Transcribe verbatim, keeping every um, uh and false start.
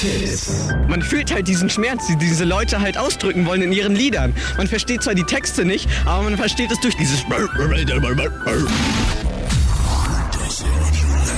Kiss. Man fühlt halt diesen Schmerz, die diese Leute halt ausdrücken wollen in ihren Liedern. Man versteht zwar die Texte nicht, aber man versteht es durch dieses